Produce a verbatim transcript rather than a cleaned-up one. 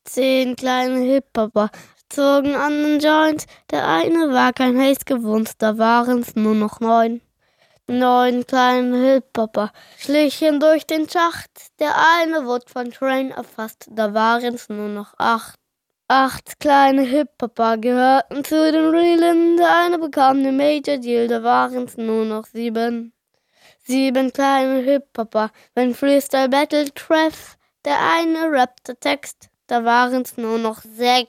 Zehn kleine Hip-Hopper zogen an den Joint. Der eine war kein Haze gewohnt, da waren's nur noch neun. Neun kleine Hip-Hopper schlichen durch den Schacht. Der eine wurde von Train erfasst, da waren's nur noch acht. Acht kleine Hip-Hopper gehörten zu den Realen. Der eine bekam den Major Deal, da waren's nur noch sieben. Sieben kleine Hip-Hopper, wenn Freestyle Battle treff. Der eine rappte Text, da waren's nur noch sechs.